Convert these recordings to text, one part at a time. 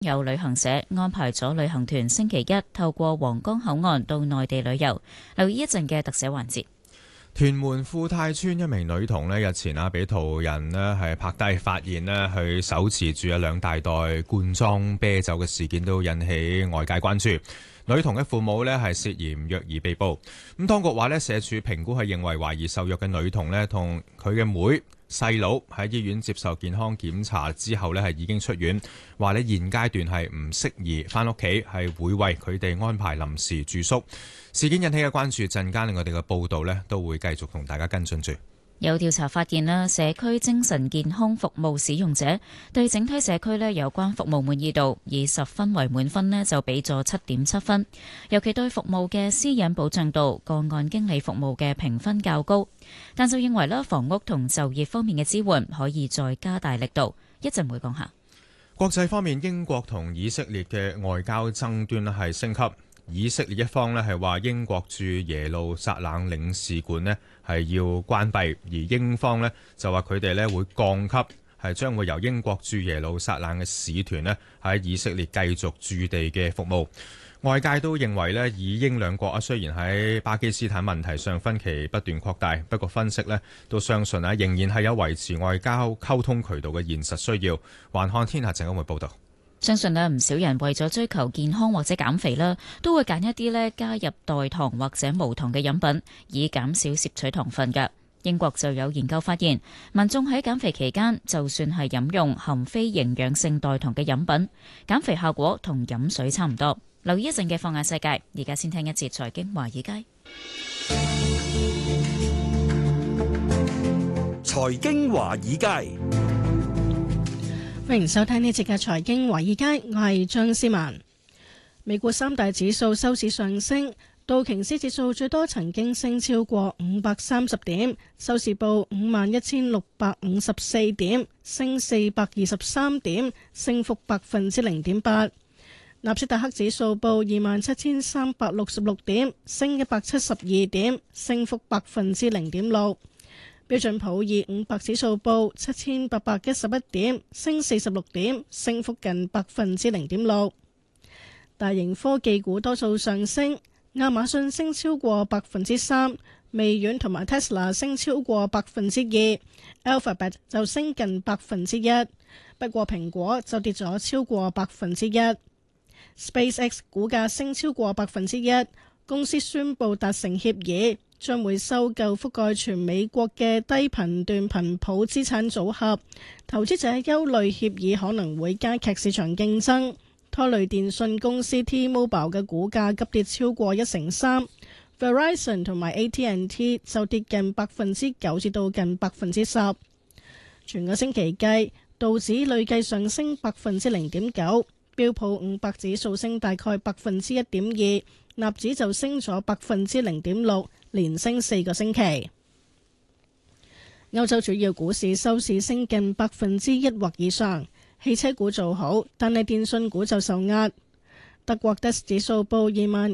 有旅行社安排咗旅行團星期一透過皇崗口岸到內地旅遊。留意一陣嘅特寫環節。 屯門富泰村一名女童日前俾途人係拍低，發現佢手持住兩大袋罐裝啤酒嘅事件都引起外界關注。女童嘅父母係涉嫌虐兒被捕。咁當局話社署評估係認為懷疑受虐嘅女童同佢嘅妹細佬喺醫院接受健康檢查之後係已經出院，話現階段係唔適宜翻屋企，係會為佢哋安排臨時住宿。事件引起嘅關注，陣間我哋嘅報道都會繼續同大家跟進住。 有調查發現啦，社區精神健康服務使用者對整體社區有關服務滿意度以10分為滿分就俾咗7.7分，尤其對服務嘅私隱保障度、個案經理服務嘅評分較高，但就認為房屋同就業方面嘅支援可以再加大力度。一陣會講下。 國際方面，英國同以色列嘅外交爭端係升級。以色列一方係話英國駐耶路撒冷領事館係要關閉，而英方就話佢哋會降級，係將會由英國駐耶路撒冷嘅使團喺以色列繼續駐地嘅服務。外界都認為以英兩國雖然喺巴基斯坦問題上分歧不斷擴大，不過分析都相信仍然係有維持外交溝通渠道嘅現實需要。環看天下陣間會報道。 相信唔少人為咗追求健康或者減肥啦，都會揀一啲加入代糖或者無糖嘅飲品，以減少攝取糖分嘅。英國就有研究發現，民眾喺減肥期間，就算係飲用含非營養性代糖嘅飲品，減肥效果同飲水差唔多。留意一陣嘅放眼世界，而家先聽一節財經華爾街。 財經華爾街。 歡迎收聽呢節嘅財經華爾街，我係張思文。美股三大指數收市上升，道瓊斯指數最多曾經升超過530點，收市報51,654點，升423點，升幅0.8%。納斯達克指數報27,366點，升172點，升幅0.6%。標準普爾500指數報7,811點，升46點，升幅近0.6%。大型科技股多數上升，亞馬遜升超過3%，微軟同埋 Tesla 升超過2%，Alphabet 就升近1%，不過蘋果就跌咗超過1%。SpaceX 股價升超過1%，公司宣布達成協議，將會收購覆蓋全美國嘅低頻段頻譜資產組合，投資者憂慮協議可能會加劇市場競爭，拖累電信公司 T-Mobile 嘅股價急跌超過1成3， Verizon 同埋 AT&T 就跌近9%至到近10%。全個星期計，道指累計上升0.9%，標普500指數升大概1.2%，納指就升咗0.6%，連升4個星期。歐洲主要股市收市升近1%或以上，汽車股做好，但係電信股就受壓。德國 DAX 指數報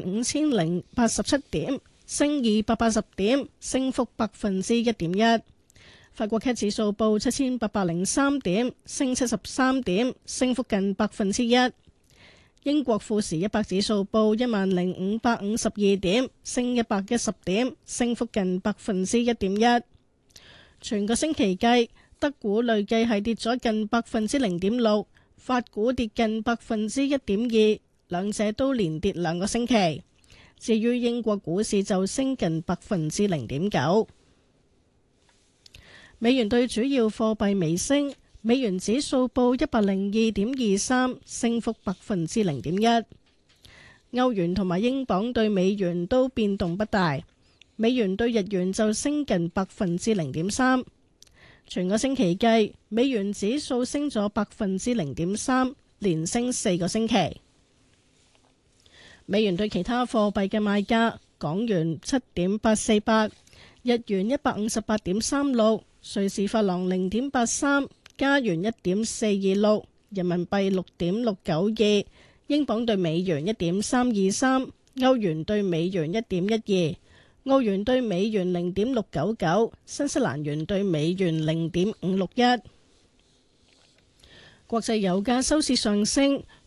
25,087點，升280點，升幅1.1%。法國 CAC 指數報7,803點，升73點，升幅近1%。英國富時100指數報10,552點，升110點，升幅近1.1%。全個星期計，德股累計係跌咗近0.6%，法股跌近1.2%，兩者都連跌2個星期。至於英國股市就升近0.9%。美元對主要貨幣微升，美元指數報102.23，升幅0.1%。歐元同埋英鎊對美元都變動不大，美元對日元就升近0.3%。全個星期計，美元指數升咗0.3%，連升4個星期。美元對其他貨幣嘅賣價：港元7.848，日元158.36。瑞士法郎0.83，加元1.426，人民幣6.692，英鎊對美元1.323，歐元對美元1.12，澳元對美元0.699，新西蘭元對美元0.561。國際油價收市上升，